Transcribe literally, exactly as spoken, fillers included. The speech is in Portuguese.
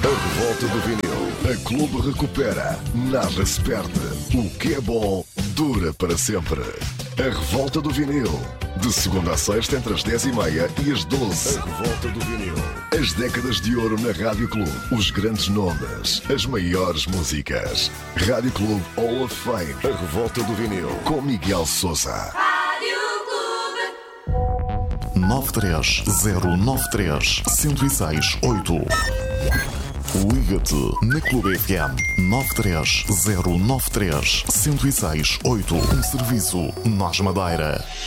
revolta do vinil. A Clube recupera. Nada se perde. O que é bom dura para sempre. A revolta do vinil. De segunda a sexta, entre as dez e meia e as doze. A revolta do vinil. As décadas de ouro na Rádio Clube. Os grandes nomes. As maiores músicas. Rádio Clube Hall of Fame. A revolta do vinil. Com Miguel Sousa. nove três zero nove três, zero seis oito. Liga-te na Clube F M nove três zero nove três, zero seis oito. Um serviço Nós Madeira.